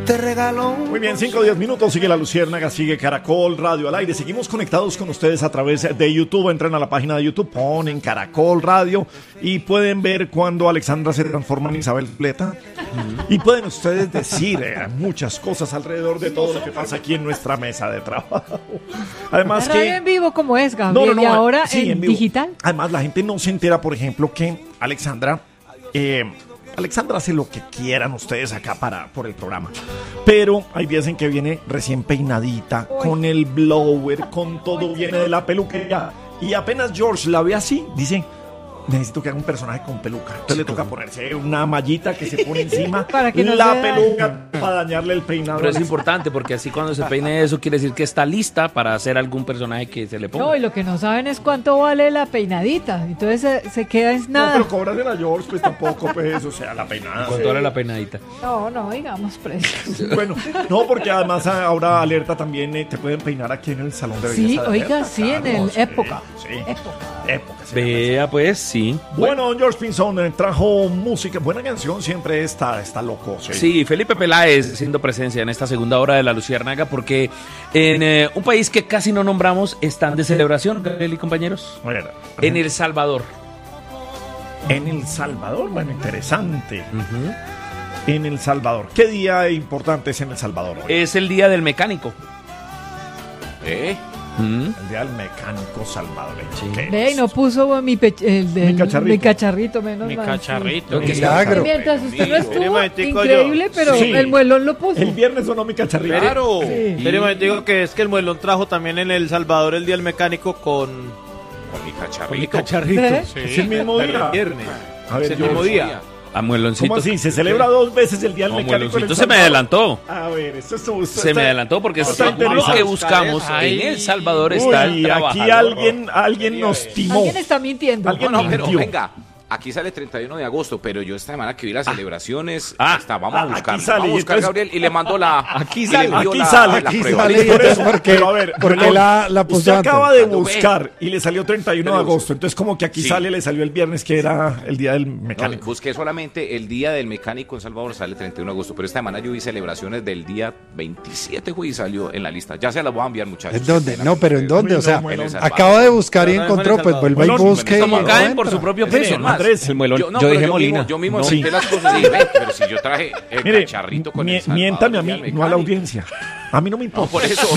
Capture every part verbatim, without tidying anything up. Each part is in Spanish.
te regaló. Muy bien, cinco o diez minutos, sigue La Luciérnaga, sigue Caracol Radio al aire. Seguimos conectados con ustedes a través de YouTube. Entren a la página de YouTube, ponen Caracol Radio y pueden ver cuando Alexandra se transforma en Isabel Fleta. Y pueden ustedes decir eh, muchas cosas alrededor de todo lo que pasa aquí en nuestra mesa de trabajo. Además la que... radio en vivo como es, Gabriel, No, no, no, y ahora sí, en, en vivo. digital. Además, la gente no se entera, por ejemplo, que Alexandra... Eh, Alexandra hace lo que quieran ustedes acá para, por el programa. Pero hay días en que viene recién peinadita, Uy. con el blower, con todo, Uy, viene de la peluquería. Y apenas George la ve así, dice... Necesito que haga un personaje con peluca. Entonces le toca ponerse una mallita que se pone encima para que no la peluca para dañarle el peinado. Pero es importante porque así cuando se peine eso quiere decir que está lista para hacer algún personaje que se le ponga. No, y lo que no saben es cuánto vale la peinadita. Entonces se, se queda en nada. No, pero cóbrale a George, pues tampoco, pues, o sea, la peinada. ¿Cuánto vale la peinadita? No, no, digamos precios. Bueno, no, porque además ahora Alerta también eh, te pueden peinar aquí en el salón de belleza. Sí, de oiga, Alerta, sí, claro, en el sí, época. Sí, época. Época. Vea, pues, sí. Bueno, don George Pinzón eh, trajo música, buena canción, siempre está, está loco. Sí. sí, Felipe Peláez siendo presencia en esta segunda hora de La Luciérnaga, porque en eh, un país que casi no nombramos están de celebración, Gabriel y compañeros. Bueno, en El Salvador. En El Salvador, bueno, interesante. Uh-huh. En El Salvador. ¿Qué día importante es en El Salvador hoy? Es el Día del Mecánico. ¿Eh? ¿Mm? El día del mecánico salvadoreño. Sí. Ve, y no puso mi, pe- el, del, mi cacharrito. Mi cacharrito, menos Mi mal. cacharrito. Sí. Milagro. Mientras usted no estuvo, increíble, pero sí. El muelón lo puso. El viernes sonó mi cacharrito. Claro. Sí. Pero me digo que es que el muelón trajo también en El Salvador el día del mecánico con... Con mi cacharrito. Con mi cacharrito. ¿Eh? Sí. Es el mismo día. El viernes. A ver, es el mismo día. A Mueloncito. ¿Cómo así? Se celebra dos veces el día del no, mecánico. Mueloncito se me adelantó. A ver, esto, esto, esto se está, me adelantó porque está según lo que buscamos Ay. en El Salvador Uy, está el aquí trabajador. alguien, alguien nos timó. Alguien está mintiendo. Alguien No, nos no, pero mintió. venga. Aquí sale el treinta y uno de agosto, pero yo esta semana que vi las celebraciones, ah, hasta vamos a buscar, aquí sale, vamos a buscar entonces, Gabriel y le mandó la aquí sale, aquí la, sale, la aquí prueba. sale, por eso, porque, pero a ver, porque perdón, la, la puso usted antes. acaba de Cuando buscar ve. y le salió treinta y uno de agosto, entonces como que aquí Sí. sale, le salió el viernes que era el día del mecánico. No, busqué solamente el día del mecánico en Salvador, sale el treinta y uno de agosto, pero esta semana yo vi celebraciones del día veintisiete, güey, y salió en la lista. Ya se las voy a enviar, muchachos. ¿En dónde? No, pero ¿en dónde? O sea, Uy, no, acabo de buscar y Pero no, encontró, no, pues no, vuelva y no, busque. Como y caen no por entra. su propio Mire, peso. Andrés, el muelón. Yo, no, yo pero dije yo Molina. Mismo, yo mismo no. inventé las cosas y ven, pero si yo traje el Mire, cacharrito con mi- el Salvador, miéntame a el día mí, del no a la mecánico. audiencia. A mí no me importa. No, por eso.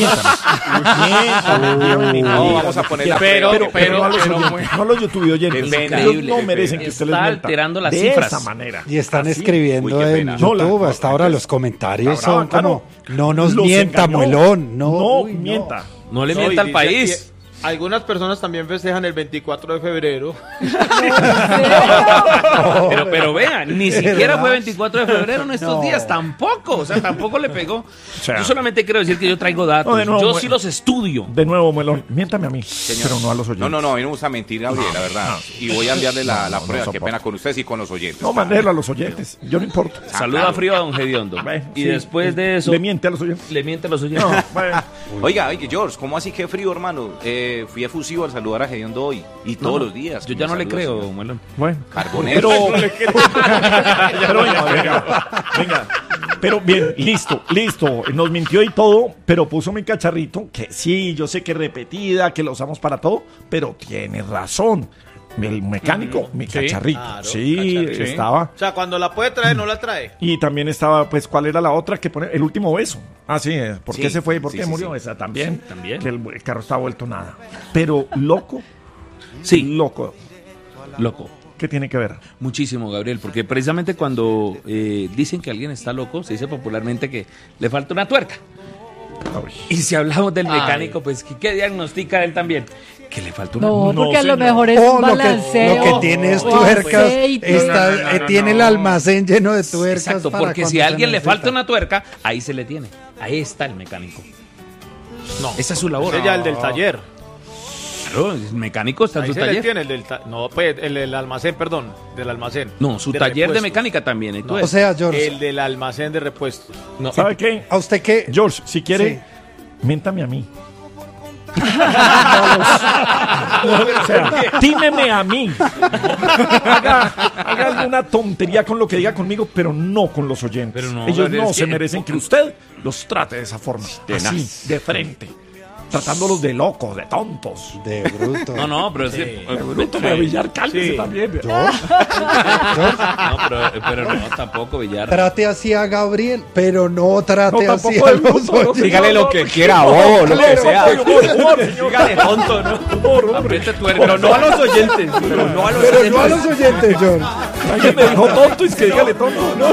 Miéntame, No, vamos a poner la pero, prueba. pero, pero no a los pero- oyentes, no a los YouTube oyentes. Qué pena. Ellos no Increíble, merecen qué que pena. usted les Está mienta alterando las de cifras. esa manera. Y están Así. escribiendo Uy, qué en pena. YouTube, No, la- hasta ahora los comentarios Bravo, son como, claro. no nos Los mienta, engañó. muelón, no. No, Uy, mienta. No le No, mienta y al dice país. que algunas personas también festejan el veinticuatro de febrero. Pero, pero vean, ni siquiera ¿Verdad? fue veinticuatro de febrero en estos No. días, tampoco, o sea, tampoco le pegó. sea, yo solamente quiero decir que yo traigo datos, no, de nuevo, yo bueno. sí los estudio. De nuevo, Melón, miéntame a mí, pero no a los oyentes. No, no, no, a mí no me gusta mentir, Gabriel, la verdad. Y voy a enviarle la, la No, no prueba, qué soporto. pena con ustedes y con los oyentes. No, mandélo a los oyentes, yo no importa. Ah, Saluda claro. frío a don Gediondo. Bueno, y sí, después de eso, le miente a los oyentes. le miente a los oyentes. No, bueno. Oiga, oye, George, ¿cómo así que frío, hermano? Eh, fui efusivo al saludar a Gediondo hoy y todos los días. Yo que ya me no le saluda, creo, señor. Muelón. Bueno, Carbonero. pero, pero venga, venga, venga. Pero bien, listo, listo. Nos mintió y todo, pero puso mi cacharrito, que sí, yo sé que es repetida, que lo usamos para todo, pero tiene razón. El mecánico, mi Sí, cacharrito. claro, sí, cacharrito. estaba. O sea, cuando la puede traer, no la trae. Y también estaba, pues, ¿cuál era la otra que pone? El último beso. Ah, sí, eh, ¿por Sí, qué se fue? ¿Por sí, qué sí, murió? sí. Esa también. Sí, también. Que el, el carro está vuelto nada. Pero loco, Sí, loco. loco. ¿Qué tiene que ver? Muchísimo, Gabriel, porque precisamente cuando eh, dicen que alguien está loco, se dice popularmente que le falta una tuerca. Ay. Y si hablamos del Ay. mecánico, pues ¿qué, qué diagnostica él también? Que le falta una No, No, porque a lo señor. mejor es Oh, un lo que, balanceo. lo que tiene es o tuercas, aceite. está- No, no, no, eh, no, tiene el no. almacén lleno de tuercas. Exacto, para porque cuando si a se alguien le necesita. falta una tuerca, ahí se le tiene. Ahí está el mecánico. No. Esa es su labor. Ese ya el del taller. Claro, el mecánico está en Ahí su se le taller. tiene el del ta- no, pues el del almacén, perdón, del almacén. No, su De taller de repuestos. mecánica también. No, entonces. O sea, George, El del almacén de repuestos. no, ¿Sabe qué? ¿a usted qué? George, si quiere, Sí. miéntame a mí. O sea, tímeme a mí. Haga, haga alguna tontería con lo que diga conmigo, pero no con los oyentes. Pero no, Ellos pero no es se que- merecen que usted los trate de esa forma. Así, de frente. Tratándolos de locos, de tontos. De bruto. No, no, pero es que... Bruto de Villar, cálmese Sí. también. No, pero, pero no, tampoco, Villar. Trate así a Gabriel, pero no trate No, así tampoco a es los bruto, no, oyentes. Dígale lo que quiera, No, bobo, lo no, que no, sea. humor, humor, señor. Dígale tonto, ¿no? Humor, hombre. Apriete tuerca. Pero no a los oyentes. Pero no a los Pero oyentes. no a los oyentes, John. Alguien me dijo tonto y es que dígale tonto. No,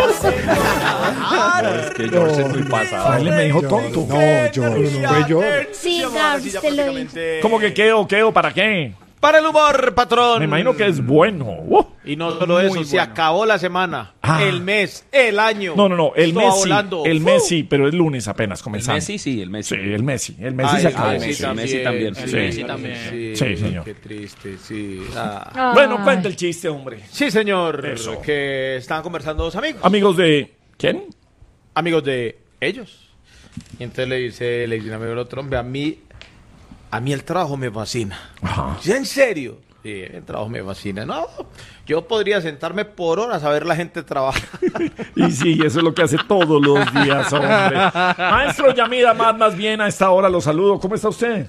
Es que yo soy muy pasado. alguien me dijo tonto. No, John. Fue yo. Sí, ahora Gabs, sí, ya te lo prácticamente- ¿Cómo que quedo, quedo? ¿Para qué? Para el humor, patrón. Me imagino que es bueno. Uh. Y no solo eso, se acabó la semana, Ah. el mes, el año. No, no, no, el Esto va mes sí, volando. el ¡Fu! mes sí, pero es lunes apenas El comenzando. Messi, sí, el Messi. Sí, el Messi, el Messi Ay, se acabó. ay, Messi, sí, el Messi también. el Sí. Messi también. Sí, Sí, señor. Qué triste, sí. Ah. Ay. Bueno, cuenta el chiste, hombre. Sí, señor. Eso. Que estaban conversando dos amigos. Amigos de... ¿Quién? Amigos de ellos. Y entonces le dice, le dice un amigo al otro, hombre, a mí, a mí el trabajo me fascina. Ajá. ¿Sí, en serio? Sí, el trabajo me fascina. No, yo podría sentarme por horas a ver la gente trabajar. Y sí, eso es lo que hace todos los días, hombre. Maestro Yamida, más, más bien a esta hora lo saludo. ¿Cómo está usted?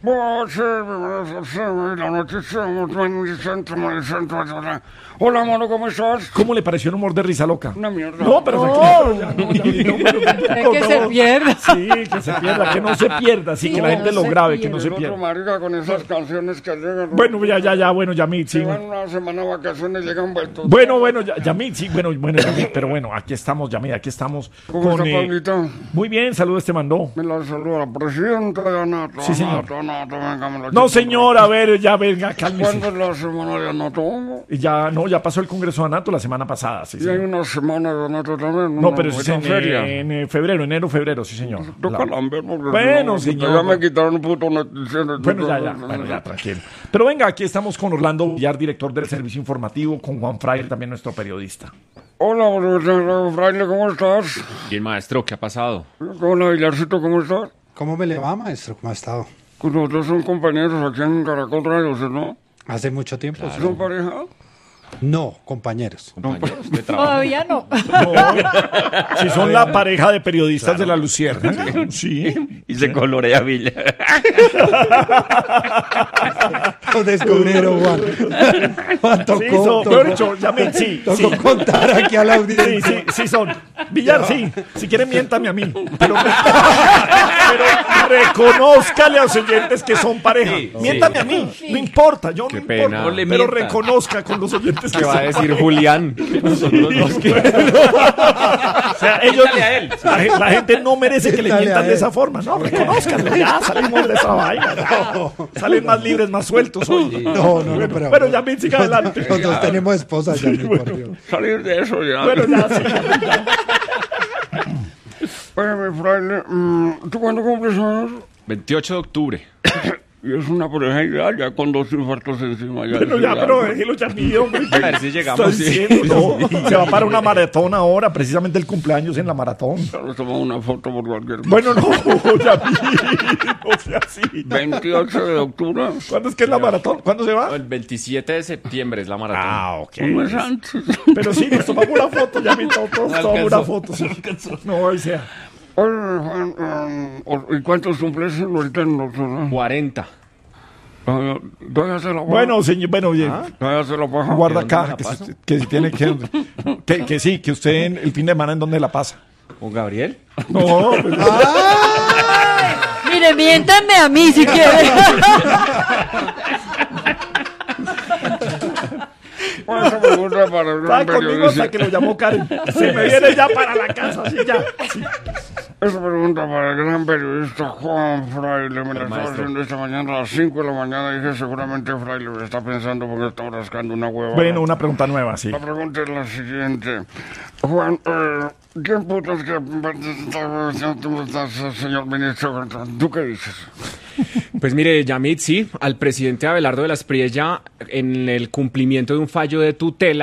Hola, mano, ¿cómo estás? ¿Cómo le pareció el humor de Risa Loca? Una mierda. No, pero tranquilo, ya, no, ya, no, pero- Es que se pierda. Sí, que se pierda, que no se pierda, sí, que la No, gente no lo se grabe, que no El se otro pierda. marica con esas canciones que llegan. Bueno, ya, ya, ya, bueno, Yamid, sí. Se van una semana de vacaciones y llegan vueltos. Bueno, bueno, ya- Yamid, sí, bueno, bueno, Yamid, pero bueno, aquí estamos, Yamid, aquí estamos. ¿Cómo está, eh, Pablito? Muy bien, saludos, este mandó. Me la saluda la presidenta de Anato. Sí, señor. Anato, Anato, venga, me la No, chupo. señor, a ver, ya venga, cálmese. ¿Cuándo es la semana de Anato? Y ya, no, ya pasó el Congreso de Anato la semana pasada, sí, Y hay señor. una semana de Anato también. No, una pero eso es buena en, feria. eh, en, eh, febrero, enero, febrero, sí, señor. Toca La- lamber porque Bueno, no, señor. Ya me quitaron un puto noticiero. Bueno, ya, ya, bueno, ya, tranquilo. Pero venga, aquí estamos con Orlando Villar, director del Servicio Informativo, con Juan Fraile, también nuestro periodista. Hola, profesor Fraile, ¿cómo estás? Bien, maestro, ¿qué ha pasado? Hola, Villarcito, ¿cómo estás? ¿Cómo me le va, maestro? ¿Cómo ha estado? Pues nosotros son compañeros aquí en Caracol Radio, ¿sí, ¿no? Hace mucho tiempo. sí. ¿Son pareja? No, compañeros. Compañeros de trabajo. Todavía no. Si son la pareja de periodistas de la Lucierna. Sí. Y se colorea Villa. Lo descubrieron, Juan. Juan Sí, tocó, son, tocó, mejor dicho, Yamid, sí, tocó sí. contar aquí a la Sí, audiencia. sí, sí son. Villar, sí. Si quieren, miéntame a mí. Pero, pero reconózcale a los oyentes que son pareja. Sí, miéntame sí. a mí. No importa, yo Qué no pena. importa. No le pero mienta. reconozca con los oyentes que ¿Qué va son a decir pareja. Julián? Nosotros dos que... O sea, ellos, a él. La, gen- la gente no merece que le Dale a mientan de él. esa forma. No, reconózcanlo. Ya salimos de esa vaina. ya. Salen más libres, más sueltos hoy. No, no, no, pero. Bueno, Yamid, siga adelante. Nosotros tenemos esposa, ya, por Dios. Salir de eso ya. Bueno, ya, sí, Yamid, ya. Oye, mi fraile, mm, ¿tú cuándo cumples años? veintiocho de octubre. Y es una pareja ideal, ya con dos infartos encima. Ya Pero es ya, ideal. pero déjelo, Yamid, hombre. A ver si llegamos. Estoy sí. diciendo, no. Se va para una maratón ahora, precisamente el cumpleaños en la maratón. Nos tomamos una foto por cualquier cosa. Bueno, no, Yamid, no sea así. veintiocho de octubre, ¿Cuándo es que es la maratón? ¿Cuándo se va? El veintisiete de septiembre es la maratón. Ah, ok. un mes antes. Pero sí, nos tomamos una foto, Yamid, todos todos No tomamos una alcanzó. foto. Sí. No, ahí sea. Oye, Juan, um, ¿y cuántos cumples ahorita en nosotros? cuarenta. Todavía se la paja. Bueno, señor, bueno, oye. Todavía se la paja. Guarda ¿dónde me acá, la que, paso? si- que si tiene que, que, que sí, que usted en el fin de semana en dónde la pasa. ¿Con Gabriel? No, pues, Mire, miéntame a mí si quiere. Bueno, esa pregunta para el gran estaba conmigo periodista. hasta que lo llamó Karen. Se me viene ya para la casa, así ya. Sí. Esa pregunta para el gran periodista Juan Fraile. Me la estaba maestro. haciendo esta mañana a las cinco de la mañana. Dije, seguramente Fraile me está pensando porque está rascando una hueva. Bueno, una pregunta nueva, sí. La pregunta es la siguiente. Juan, eh, ¿quién putas que... señor ministro? ¿Tú qué dices? Pues mire, Yamid, sí, al presidente Abelardo de la Espriella, en el cumplimiento de un fallo de tutela,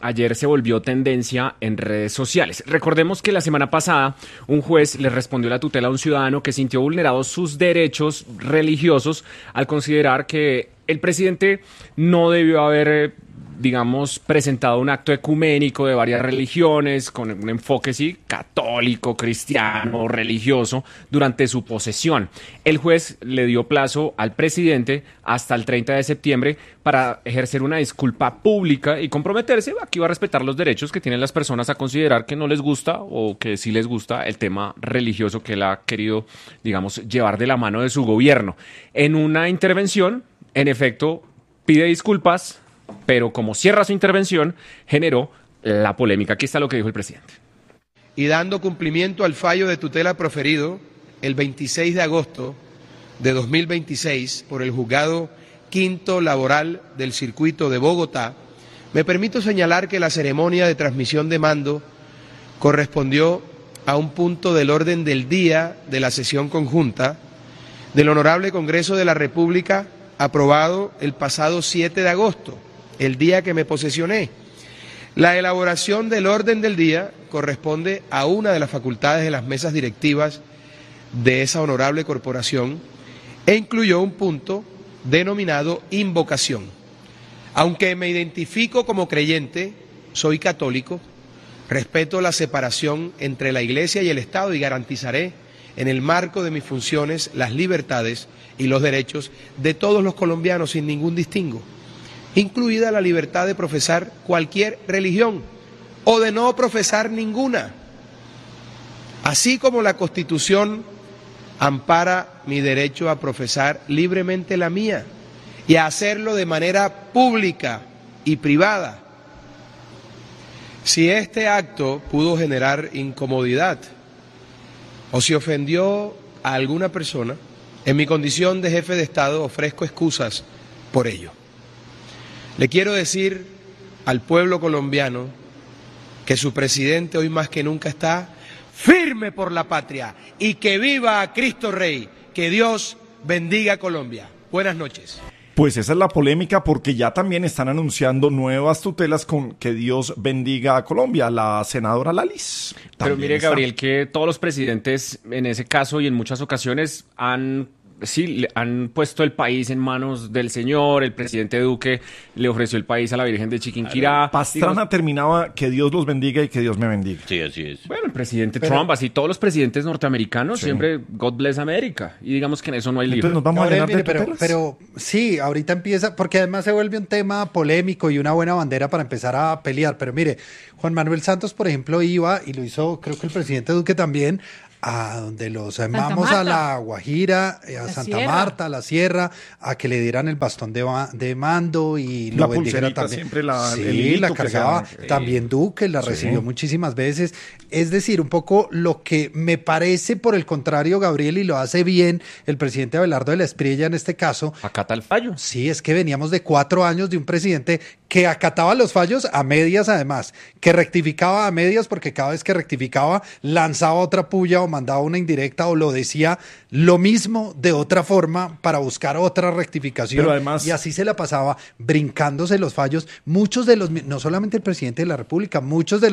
ayer se volvió tendencia en redes sociales. Recordemos que la semana pasada un juez le respondió la tutela a un ciudadano que sintió vulnerados sus derechos religiosos al considerar que el presidente no debió haber, eh, digamos, presentado un acto ecuménico de varias religiones con un enfoque, sí, católico, cristiano, religioso, durante su posesión. El juez le dio plazo al presidente hasta el treinta de septiembre para ejercer una disculpa pública y comprometerse a que iba a respetar los derechos que tienen las personas a considerar que no les gusta o que sí les gusta el tema religioso que él ha querido, digamos, llevar de la mano de su gobierno. En una intervención, en efecto, pide disculpas, pero como cierra su intervención, generó la polémica. Aquí está lo que dijo el presidente. Y dando cumplimiento al fallo de tutela proferido el veintiséis de agosto de dos mil veintiséis por el Juzgado Quinto Laboral del Circuito de Bogotá, me permito señalar que la ceremonia de transmisión de mando correspondió a un punto del orden del día de la sesión conjunta del Honorable Congreso de la República aprobado el pasado siete de agosto, el día que me posesioné. La elaboración del orden del día corresponde a una de las facultades de las mesas directivas de esa honorable corporación e incluyó un punto denominado invocación. Aunque me identifico como creyente, soy católico, respeto la separación entre la Iglesia y el Estado y garantizaré en el marco de mis funciones las libertades y los derechos de todos los colombianos sin ningún distingo, incluida la libertad de profesar cualquier religión o de no profesar ninguna, así como la Constitución ampara mi derecho a profesar libremente la mía y a hacerlo de manera pública y privada. Si este acto pudo generar incomodidad o si ofendió a alguna persona, en mi condición de jefe de Estado ofrezco excusas por ello. Le quiero decir al pueblo colombiano que su presidente hoy más que nunca está firme por la patria y que viva Cristo Rey, que Dios bendiga a Colombia. Buenas noches. Pues esa es la polémica porque ya también están anunciando nuevas tutelas con que Dios bendiga a Colombia, la senadora Lalis. Pero mire, Gabriel, que todos los presidentes en ese caso y en muchas ocasiones han... Sí, le han puesto el país en manos del Señor. El presidente Duque le ofreció el país a la Virgen de Chiquinquirá. Pastrana Digamos, terminaba que Dios los bendiga y que Dios me bendiga. Sí, así es. bueno, el presidente Pero- Trump, así todos los presidentes norteamericanos, Sí. siempre God bless America. Y digamos que en eso no hay Entonces libro. nos vamos Gabriel, a llenar mire, de pero, tutelas. pero sí, ahorita empieza, porque además se vuelve un tema polémico y una buena bandera para empezar a pelear. Pero mire, Juan Manuel Santos, por ejemplo, iba, y lo hizo, creo que el presidente Duque también, a donde los llamamos a Marta. la Guajira, eh, a La Santa Sierra. Marta, a la Sierra, a que le dieran el bastón de, ba- de mando y La lo bendijera pulserita, también. siempre la- sí, el hilito la que cargaba se llama. también Duque, la Sí. recibió muchísimas veces. Es decir, un poco lo que me parece, por el contrario, Gabriel, y lo hace bien el presidente Abelardo de la Espriella en este caso. Acata el fallo. Sí, es que veníamos de cuatro años de un presidente que acataba los fallos a medias además, que rectificaba a medias porque cada vez que rectificaba lanzaba otra puya o mandaba una indirecta o lo decía lo mismo de otra forma para buscar otra rectificación. Pero además- y así se la pasaba brincándose los fallos. Muchos de los, no solamente el presidente de la República, muchos de los